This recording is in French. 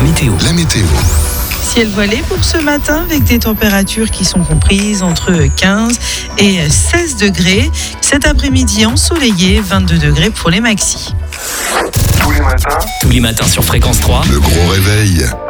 La météo. Ciel voilé pour ce matin avec des températures qui sont comprises entre 15 et 16 degrés. Cet après-midi ensoleillé, 22 degrés pour les maxis. Tous les matins sur Fréquence 3. Le gros réveil.